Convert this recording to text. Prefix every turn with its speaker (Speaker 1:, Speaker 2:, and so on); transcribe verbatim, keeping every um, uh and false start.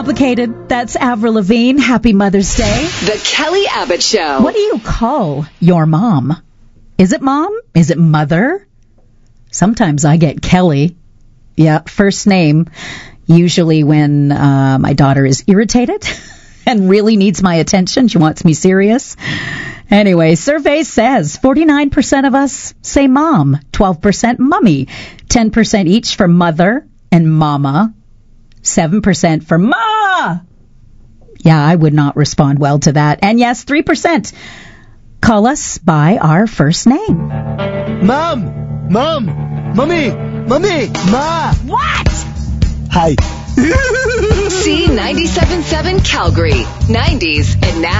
Speaker 1: Complicated. That's Avril Lavigne. Happy Mother's Day.
Speaker 2: The Kelly Abbott Show.
Speaker 1: What do you call your mom? Is it mom? Is it mother? Sometimes I get Kelly. Yeah, first name. Usually when uh, my daughter is irritated and really needs my attention. She wants me serious. Anyway, survey says forty-nine percent of us say mom, twelve percent mummy, ten percent each for mother and mama, seven percent for ma. Yeah, I would not respond well to that. And yes, three percent call us by our first name.
Speaker 3: Mom, mom, mummy, mummy, ma.
Speaker 1: What?
Speaker 3: Hi.
Speaker 2: C ninety-seven point seven Calgary, nineties and now.